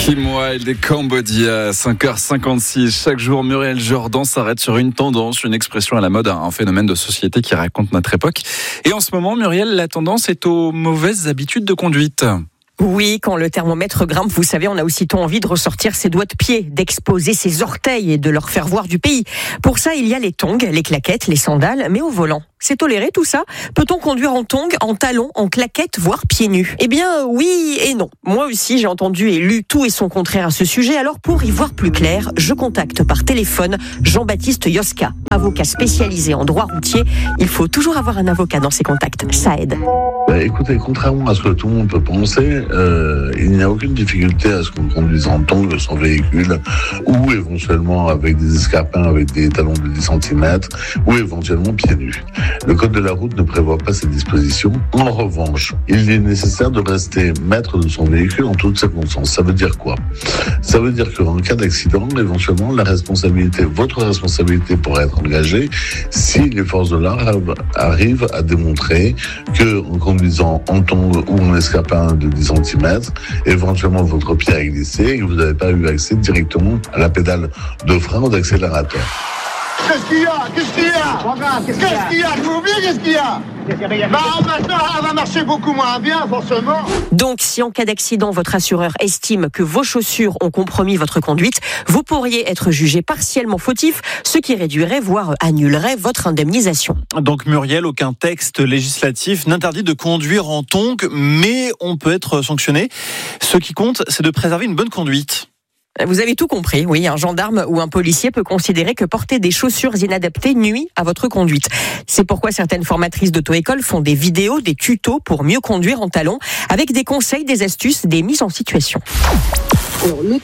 Kim Wilde et Cambodia, 5h56. Chaque jour, Muriel Jourdan s'arrête sur une tendance, une expression à la mode, un phénomène de société qui raconte notre époque. Et en ce moment, Muriel, la tendance est aux mauvaises habitudes de conduite. Oui, quand le thermomètre grimpe, vous savez, on a aussitôt envie de ressortir ses doigts de pied, d'exposer ses orteils et de leur faire voir du pays. Pour ça, il y a les tongs, les claquettes, les sandales, mais au volant. C'est toléré tout ça ? Peut-on conduire en tongs, en talons, en claquettes, voire pieds nus ? Eh bien, oui et non. Moi aussi, j'ai entendu et lu tout et son contraire à ce sujet. Alors, pour y voir plus clair, je contacte par téléphone Jean-Baptiste Yoska, avocat spécialisé en droit routier. Il faut toujours avoir un avocat dans ses contacts. Ça aide. Écoutez, contrairement à ce que tout le monde peut penser, il n'y a aucune difficulté à ce qu'on conduise en tongs son véhicule ou éventuellement avec des escarpins avec des talons de 10 cm ou éventuellement pieds nus. Le code de la route ne prévoit pas ces dispositions. En revanche, il est nécessaire de rester maître de son véhicule en toutes circonstances. Ça veut dire quoi ? Ça veut dire qu'en cas d'accident, éventuellement, votre responsabilité pourrait être engagée si les forces de l'ordre arrivent à démontrer que en conduisant en tongs ou en escarpin de 10 cm, éventuellement votre pied a glissé et que vous n'avez pas eu accès directement à la pédale de frein ou d'accélérateur. Qu'est-ce qu'il y a ? Qu'est-ce qu'il y a ? Vous oubliez qu'est-ce qu'il y a ? Maintenant, elle va marcher beaucoup moins bien, forcément. Donc, si en cas d'accident, votre assureur estime que vos chaussures ont compromis votre conduite, vous pourriez être jugé partiellement fautif, ce qui réduirait, voire annulerait votre indemnisation. Donc Muriel, aucun texte législatif n'interdit de conduire en tongs, mais on peut être sanctionné. Ce qui compte, c'est de préserver une bonne conduite. Vous avez tout compris, oui, un gendarme ou un policier peut considérer que porter des chaussures inadaptées nuit à votre conduite. C'est pourquoi certaines formatrices d'auto-école font des vidéos, des tutos pour mieux conduire en talons, avec des conseils, des astuces, des mises en situation. Alors, le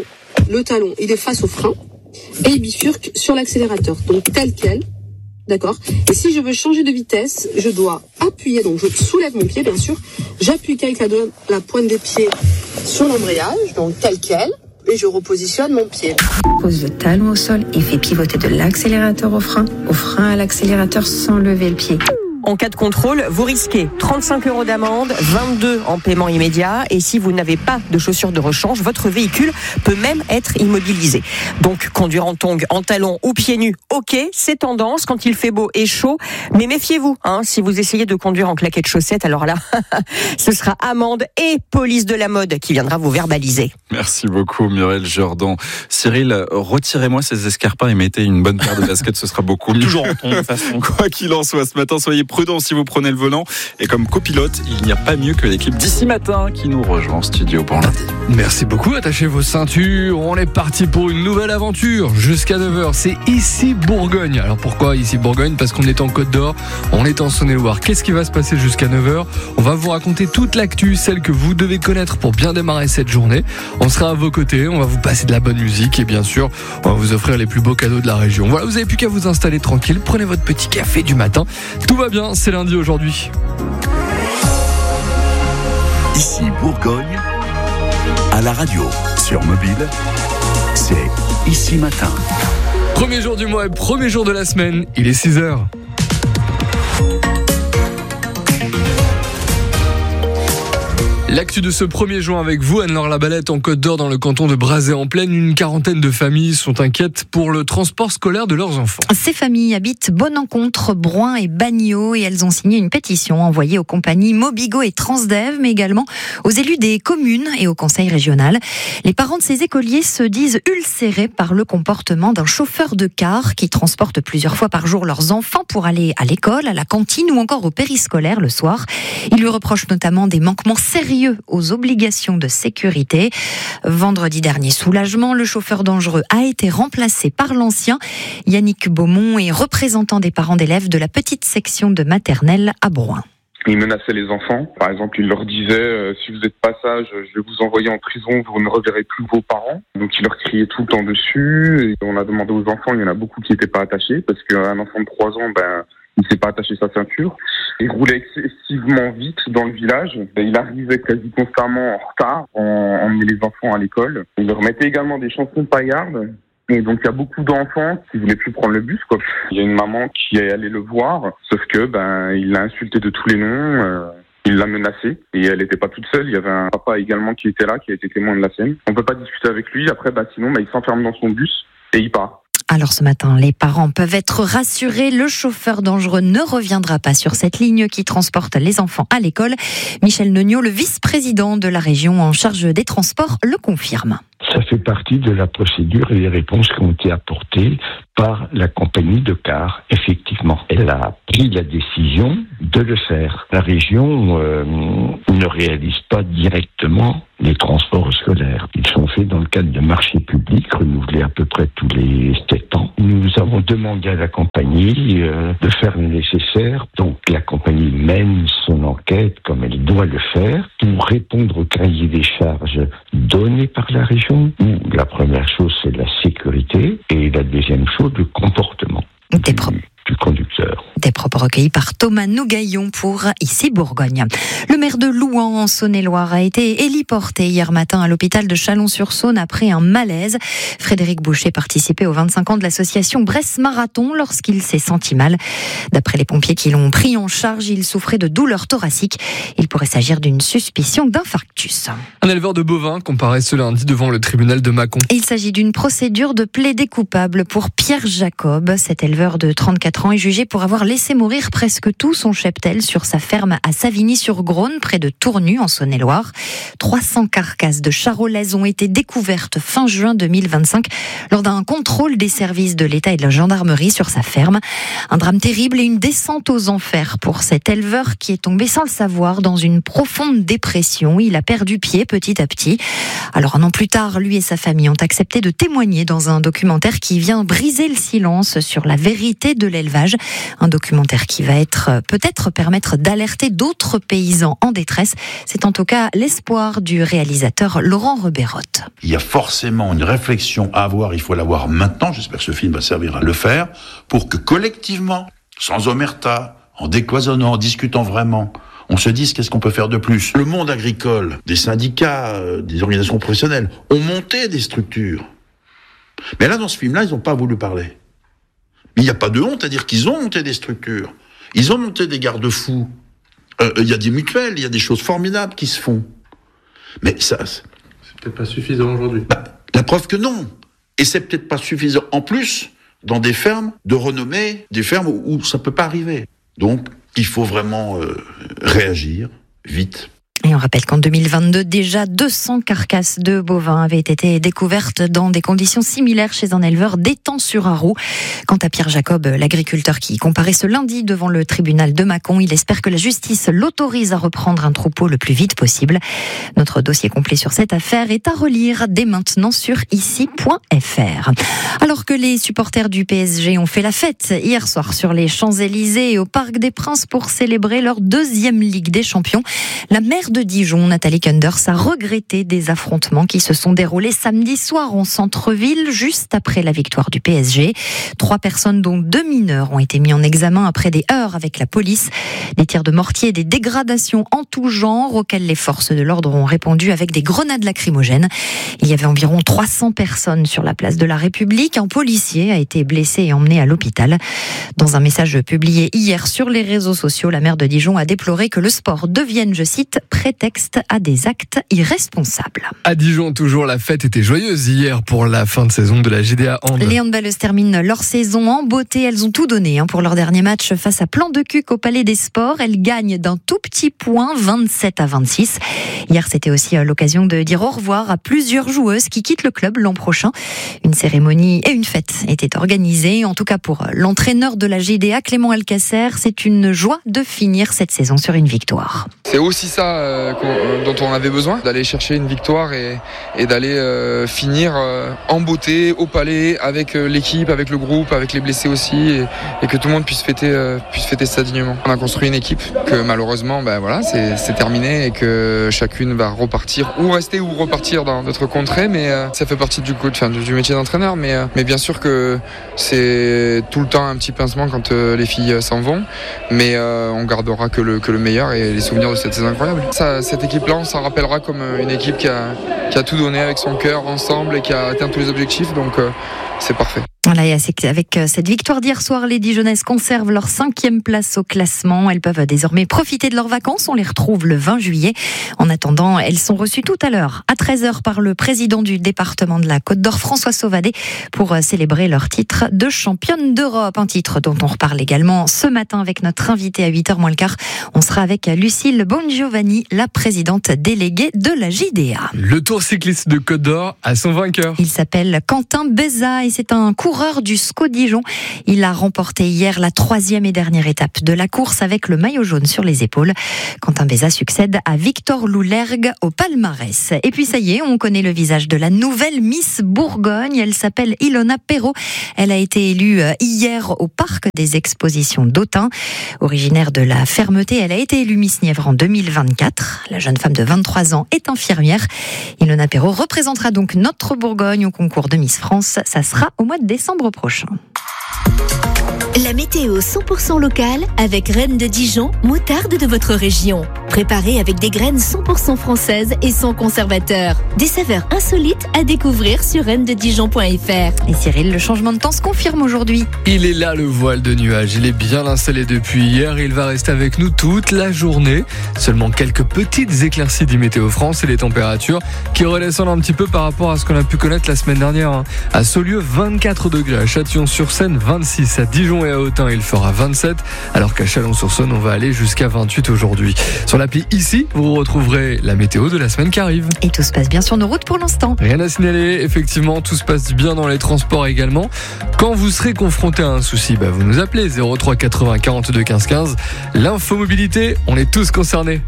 talon, il est face au frein et il bifurque sur l'accélérateur, donc tel quel. D'accord. Et si je veux changer de vitesse, je dois appuyer, donc je soulève mon pied, bien sûr. J'appuie avec la pointe des pieds sur l'embrayage, donc tel quel. Et je repositionne mon pied. Pose le talon au sol et fait pivoter de l'accélérateur au frein à l'accélérateur sans lever le pied. En cas de contrôle, vous risquez 35 € d'amende, 22 en paiement immédiat. Et si vous n'avez pas de chaussures de rechange, votre véhicule peut même être immobilisé. Donc, conduire en tongs, en talons ou pieds nus, ok, c'est tendance quand il fait beau et chaud. Mais méfiez-vous, si vous essayez de conduire en claquettes chaussettes, alors là, ce sera amende et police de la mode qui viendra vous verbaliser. Merci beaucoup, Muriel Jourdan. Cyril, retirez-moi ces escarpins et mettez une bonne paire de baskets, ce sera beaucoup mieux. Toujours en tongs, de toute façon. Quoi qu'il en soit, ce matin, soyez prudent si vous prenez le volant. Et comme copilote, il n'y a pas mieux que l'équipe d'ici matin qui nous rejoint en studio pour lundi. Merci beaucoup, attachez vos ceintures. On est parti pour une nouvelle aventure jusqu'à 9h. C'est ici Bourgogne. Alors pourquoi ici Bourgogne ? Parce qu'on est en Côte d'Or, on est en Saône-et-Loire. Qu'est-ce qui va se passer jusqu'à 9h ? On va vous raconter toute l'actu, celle que vous devez connaître pour bien démarrer cette journée. On sera à vos côtés, on va vous passer de la bonne musique et bien sûr, on va vous offrir les plus beaux cadeaux de la région. Voilà, vous n'avez plus qu'à vous installer tranquille, prenez votre petit café du matin. Tout va bien, c'est lundi aujourd'hui. Ici Bourgogne, à la radio, sur mobile, c'est Ici Matin. Premier jour du mois et premier jour de la semaine, il est 6h. L'actu de ce 1er juin avec vous, Anne-Laure Labalette, en Côte d'Or, dans le canton de Brazay-en-Plaine. Une quarantaine de familles sont inquiètes pour le transport scolaire de leurs enfants. Ces familles habitent Bonencontre, Broin et Bagneau et elles ont signé une pétition envoyée aux compagnies Mobigo et Transdev, mais également aux élus des communes et au conseil régional. Les parents de ces écoliers se disent ulcérés par le comportement d'un chauffeur de car qui transporte plusieurs fois par jour leurs enfants pour aller à l'école, à la cantine ou encore au périscolaire le soir. Ils lui reprochent notamment des manquements sérieux aux obligations de sécurité. Vendredi dernier, soulagement, le chauffeur dangereux a été remplacé par l'ancien. Yannick Beaumont est représentant des parents d'élèves de la petite section de maternelle à Broin. Il menaçait les enfants. Par exemple, il leur disait si vous êtes pas sage, je vais vous envoyer en prison, vous ne reverrez plus vos parents. Donc il leur criait tout le temps dessus. Et on a demandé aux enfants, il y en a beaucoup qui n'étaient pas attachés, parce qu'un enfant de 3 ans, il ne s'est pas attaché sa ceinture. Il roulait excessivement vite dans le village. Il arrivait quasi constamment en retard pour emmener les enfants à l'école. Il leur mettait également des chansons paillardes. Et donc, il y a beaucoup d'enfants qui voulaient plus prendre le bus, quoi. Il y a une maman qui est allée le voir, sauf que, il l'a insulté de tous les noms. Il l'a menacée et elle n'était pas toute seule. Il y avait un papa également qui était là, qui a été témoin de la scène. On peut pas discuter avec lui. Après, sinon, il s'enferme dans son bus et il part. Alors ce matin, les parents peuvent être rassurés. Le chauffeur dangereux ne reviendra pas sur cette ligne qui transporte les enfants à l'école. Michel Neugnot, le vice-président de la région en charge des transports, le confirme. Ça fait partie de la procédure et des réponses qui ont été apportées par la compagnie de cars. Effectivement, elle a pris la décision de le faire. La région ne réalise pas directement les transports scolaires. Ils sont faits dans le cadre de marchés publics renouvelés à peu près tous les 7 ans. Nous avons demandé à la compagnie de faire le nécessaire. Donc la compagnie mène son enquête comme elle doit le faire pour répondre au cahier des charges donné par la région. La première chose, c'est la sécurité et la deuxième chose, le comportement du conducteur. Des propos recueillis par Thomas Nougaillon pour Ici Bourgogne. Le maire de Louhans en Saône-et-Loire a été héliporté hier matin à l'hôpital de Chalon-sur-Saône après un malaise. Frédéric Boucher participait aux 25 ans de l'association Bresse Marathon lorsqu'il s'est senti mal. D'après les pompiers qui l'ont pris en charge, il souffrait de douleurs thoraciques. Il pourrait s'agir d'une suspicion d'infarctus. Un éleveur de bovins comparaît ce lundi devant le tribunal de Mâcon. Il s'agit d'une procédure de plaidé coupable pour Pierre Jacob. Cet éleveur de 34 ans est jugé pour avoir laissé mourir presque tout son cheptel sur sa ferme à Savigny-sur-Grosne, près de Tournu, en Saône-et-Loire. 300 carcasses de charolaises ont été découvertes fin juin 2025 lors d'un contrôle des services de l'État et de la gendarmerie sur sa ferme. Un drame terrible et une descente aux enfers pour cet éleveur qui est tombé sans le savoir dans une profonde dépression. Il a perdu pied petit à petit. Alors un an plus tard, lui et sa famille ont accepté de témoigner dans un documentaire qui vient briser le silence sur la vérité de l'élevage. Un documentaire qui va peut-être permettre d'alerter d'autres paysans en détresse. C'est en tout cas l'espoir du réalisateur Laurent Rebérotte. Il y a forcément une réflexion à avoir, il faut l'avoir maintenant, j'espère que ce film va servir à le faire, pour que collectivement, sans omerta, en décloisonnant, en discutant vraiment, on se dise qu'est-ce qu'on peut faire de plus. Le monde agricole, des syndicats, des organisations professionnelles ont monté des structures. Mais là, dans ce film-là, ils n'ont pas voulu parler. Il n'y a pas de honte à dire qu'ils ont monté des structures. Ils ont monté des garde-fous. Il y a des mutuelles, il y a des choses formidables qui se font. Mais ça... C'est peut-être pas suffisant aujourd'hui. La preuve que non. Et c'est peut-être pas suffisant. En plus, dans des fermes de renommée, des fermes où ça peut pas arriver. Donc, il faut vraiment réagir vite. Et on rappelle qu'en 2022, déjà 200 carcasses de bovins avaient été découvertes dans des conditions similaires chez un éleveur d'Étang-sur-Arroux. Quant à Pierre Jacob, l'agriculteur qui comparaît ce lundi devant le tribunal de Mâcon, il espère que la justice l'autorise à reprendre un troupeau le plus vite possible. Notre dossier complet sur cette affaire est à relire dès maintenant sur ici.fr. Alors que les supporters du PSG ont fait la fête hier soir sur les Champs-Élysées et au Parc des Princes pour célébrer leur 2e Ligue des Champions, la maire de Dijon, Nathalie Kunders, a regretté des affrontements qui se sont déroulés samedi soir en centre-ville, juste après la victoire du PSG. 3 personnes, dont 2 mineurs, ont été mis en examen après des heurts avec la police. Des tirs de mortier et des dégradations en tout genre auxquelles les forces de l'ordre ont répondu avec des grenades lacrymogènes. Il y avait environ 300 personnes sur la place de la République. Un policier a été blessé et emmené à l'hôpital. Dans un message publié hier sur les réseaux sociaux, la maire de Dijon a déploré que le sport devienne, je cite, prétexte à des actes irresponsables. À Dijon, toujours, la fête était joyeuse hier pour la fin de saison de la GDA Hand. Les handballeuses terminent leur saison en beauté. Elles ont tout donné pour leur dernier match face à Plan de Cuc au Palais des Sports. Elles gagnent d'un tout petit point, 27-26. Hier, c'était aussi l'occasion de dire au revoir à plusieurs joueuses qui quittent le club l'an prochain. Une cérémonie et une fête étaient organisées. En tout cas, pour l'entraîneur de la GDA, Clément Alcacer, c'est une joie de finir cette saison sur une victoire. C'est aussi ça dont on avait besoin, d'aller chercher une victoire et d'aller finir en beauté au Palais avec l'équipe, avec le groupe, avec les blessés aussi et que tout le monde puisse fêter ça dignement. On a construit une équipe que malheureusement c'est terminé et que chacune va repartir ou rester ou repartir dans notre contrée, mais ça fait partie du métier d'entraîneur, mais bien sûr que c'est tout le temps un petit pincement quand les filles s'en vont, mais on gardera que le meilleur et les souvenirs de cette saison incroyable. Cette équipe-là, on s'en rappellera comme une équipe qui a tout donné avec son cœur ensemble et qui a atteint tous les objectifs, donc c'est parfait. Voilà, et avec cette victoire d'hier soir, les Dijonnaises conservent leur 5e place au classement. Elles peuvent désormais profiter de leurs vacances. On les retrouve le 20 juillet. En attendant, elles sont reçues tout à l'heure, à 13h, par le président du département de la Côte d'Or, François Sauvadet, pour célébrer leur titre de championne d'Europe. Un titre dont on reparle également ce matin avec notre invitée à 8h moins le quart. On sera avec Lucille Bongiovanni, la présidente déléguée de la JDA. Le Tour cycliste de Côte d'Or a son vainqueur. Il s'appelle Quentin Bézat et c'est un coureur du SCO Dijon. Il a remporté hier la 3e et dernière étape de la course avec le maillot jaune sur les épaules. Quentin Bézat succède à Victor Loulergue au palmarès. Et puis ça y est, on connaît le visage de la nouvelle Miss Bourgogne. Elle s'appelle Ilona Perrault. Elle a été élue hier au parc des expositions d'Autun. Originaire de la Fermeté, elle a été élue Miss Nièvre en 2024. La jeune femme de 23 ans est infirmière. Ilona Perrault représentera donc notre Bourgogne au concours de Miss France. Ça sera au mois de décembre prochain. La météo 100% locale avec Reine de Dijon, moutarde de votre région. Préparée avec des graines 100% françaises et sans conservateur. Des saveurs insolites à découvrir sur rennesdedijon.fr. Et Cyril, le changement de temps se confirme aujourd'hui. Il est là, le voile de nuages. Il est bien installé depuis hier. Il va rester avec nous toute la journée. Seulement quelques petites éclaircies dit Météo France et les températures qui redescendent un petit peu par rapport à ce qu'on a pu connaître la semaine dernière. À Saulieu, 24 degrés. À Châtillon-sur-Seine, 26. À Dijon et à Autun, il fera 27. Alors qu'à Chalon-sur-Saône, on va aller jusqu'à 28 aujourd'hui. Sur l'appli Ici, vous retrouverez la météo de la semaine qui arrive. Et tout se passe bien sur nos routes pour l'instant. Rien à signaler, effectivement, tout se passe bien dans les transports également. Quand vous serez confronté à un souci, vous nous appelez 03 80 42 15 15. L'infomobilité, on est tous concernés.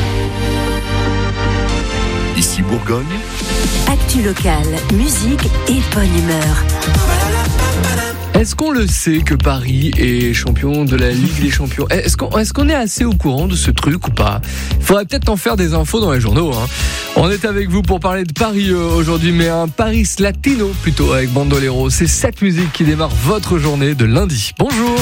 Ici Bourgogne. Actu locale, musique et bonne humeur. Est-ce qu'on le sait que Paris est champion de la Ligue des Champions ? Est-ce qu'on est assez au courant de ce truc ou pas ? Il faudrait peut-être en faire des infos dans les journaux. On est avec vous pour parler de Paris aujourd'hui, mais un Paris latino plutôt avec Bandolero. C'est cette musique qui démarre votre journée de lundi. Bonjour.